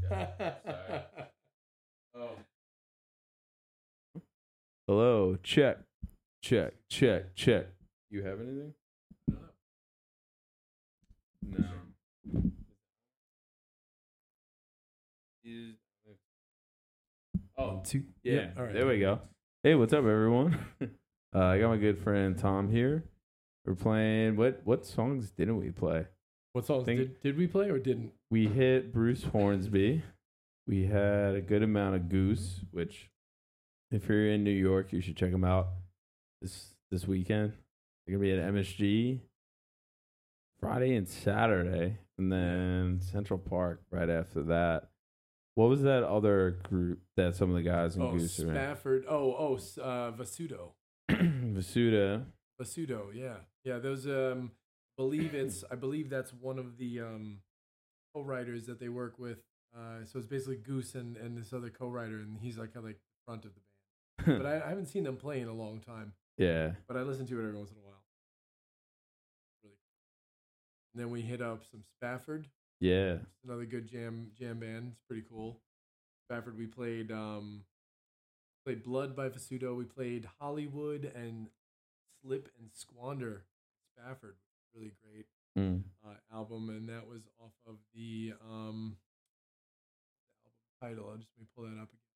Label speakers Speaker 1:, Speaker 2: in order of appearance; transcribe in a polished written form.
Speaker 1: Sorry. Oh.
Speaker 2: Hello, check. You have anything? No. Oh,
Speaker 3: 2.
Speaker 2: yeah.
Speaker 3: Yep. All right.
Speaker 2: There we go. Hey, what's up, everyone? I got my good friend Tom here. We're playing. What songs didn't we play?
Speaker 3: What songs did we play or didn't?
Speaker 2: We hit Bruce Hornsby. We had a good amount of Goose, which, if you're in New York, you should check them out this weekend. They're gonna be at MSG Friday and Saturday, and then Central Park right after that. What was that other group that some of the guys in Goose are in?
Speaker 3: Spafford. Vasudo.
Speaker 2: Vasuda.
Speaker 3: Vasudo, yeah. Yeah, those I believe that's one of the co-writers that they work with. So it's basically Goose and this other co-writer, and he's like the front of the band. But I haven't seen them play in a long time.
Speaker 2: Yeah.
Speaker 3: But I listen to it every once in a while. Really cool. And then we hit up some Spafford.
Speaker 2: Yeah.
Speaker 3: It's another good jam band. It's pretty cool. Spafford, we played Blood by Vasudo. We played Hollywood and Slip and Squander. Spafford, really great album, and that was off of the album title. Let me pull that up again.